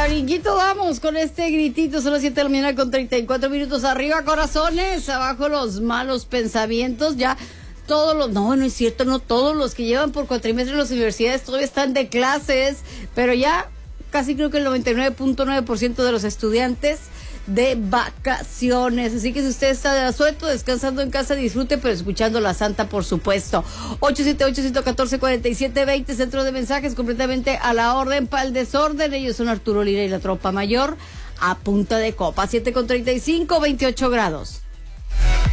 brinquito vamos con este gritito. Son las 7 de la mañana con 34 minutos. Arriba corazones, abajo los malos pensamientos. Ya todos los, no es cierto, no todos los que llevan por cuatrimestre en las universidades todavía están de clases, pero ya casi creo que el 99.9% de los estudiantes de vacaciones. Así que si usted está de asueto, descansando en casa, disfrute, pero escuchando la Santa, por supuesto. 878-114-4720, centro de mensajes completamente a la orden para el desorden. Ellos son Arturo Lira y la tropa mayor a punta de copa. 7:35, 28 grados.